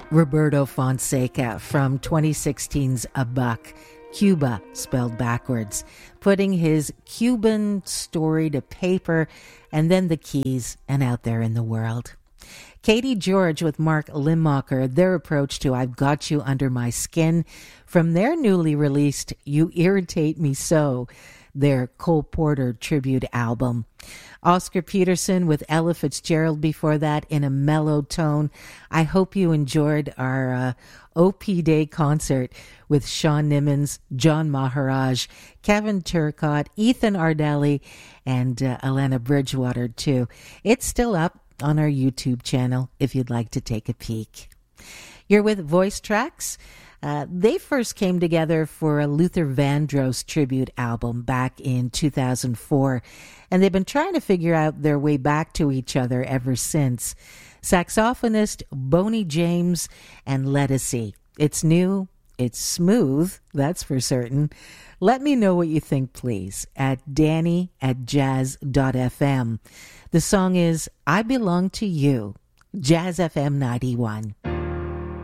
Roberto Fonseca from 2016's A Buck, Cuba spelled backwards, putting his Cuban story to paper and then the keys and out there in the world. Katie George with Mark Limmacher, their approach to I've Got You Under My Skin from their newly released You Irritate Me So, their Cole Porter tribute album. Oscar Peterson with Ella Fitzgerald before that in a mellow tone. I hope you enjoyed our OP Day concert with Sean Nimmons, John Maharaj, Kevin Turcotte, Ethan Ardelli, and Alana Bridgewater too. It's still up on our YouTube channel if you'd like to take a peek. You're with Voice Tracks. They first came together for a Luther Vandross tribute album back in 2004, and they've been trying to figure out their way back to each other ever since. Saxophonist Boney James and Lettucey. It's new, it's smooth, that's for certain. Let me know what you think, please, at danny@jazz.fm. The song is I Belong to You, Jazz FM 91.